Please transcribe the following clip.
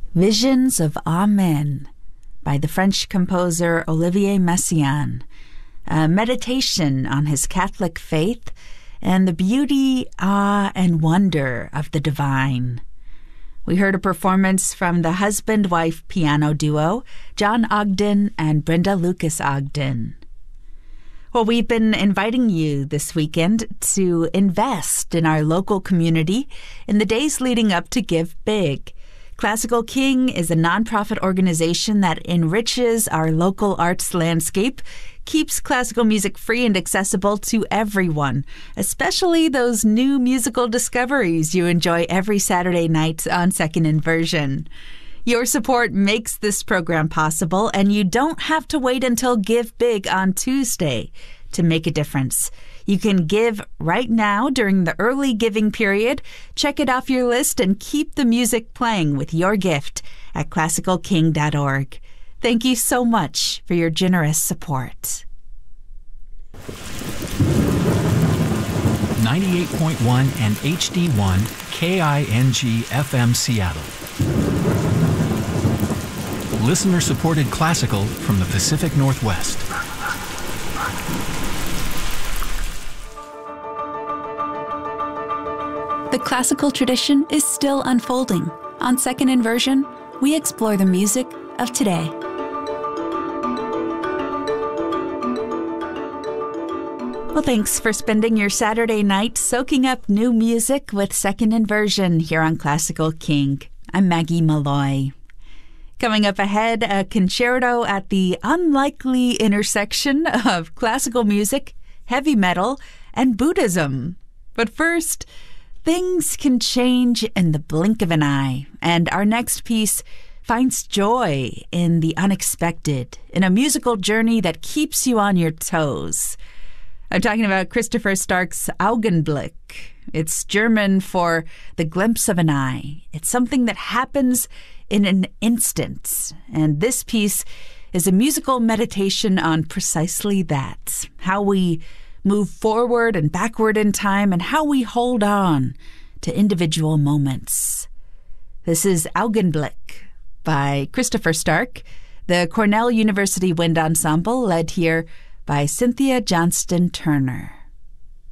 Visions of Amen by the French composer Olivier Messiaen, a meditation on his Catholic faith and the beauty, awe, and wonder of the divine. We heard a performance from the husband-wife piano duo, John Ogden and Brenda Lucas Ogden. Well, we've been inviting you this weekend to invest in our local community in the days leading up to Give Big. Classical King is a nonprofit organization that enriches our local arts landscape, keeps classical music free and accessible to everyone, especially those new musical discoveries you enjoy every Saturday night on Second Inversion. Your support makes this program possible, and you don't have to wait until Give Big on Tuesday to make a difference. You can give right now during the early giving period. Check it off your list and keep the music playing with your gift at classicalking.org. Thank you so much for your generous support. 98.1 and HD1 KING FM Seattle. Listener-supported classical from the Pacific Northwest. The classical tradition is still unfolding. On Second Inversion, we explore the music of today. Well, thanks for spending your Saturday night soaking up new music with Second Inversion here on Classical King. I'm Maggie Malloy. Coming up ahead, a concerto at the unlikely intersection of classical music, heavy metal, and Buddhism. But first, things can change in the blink of an eye, and our next piece finds joy in the unexpected, in a musical journey that keeps you on your toes. I'm talking about Christopher Stark's Augenblick. It's German for the glimpse of an eye. It's something that happens in an instant. And this piece is a musical meditation on precisely that, how we move forward and backward in time and how we hold on to individual moments. This is Augenblick by Christopher Stark, the Cornell University Wind Ensemble, led here by Cynthia Johnston Turner.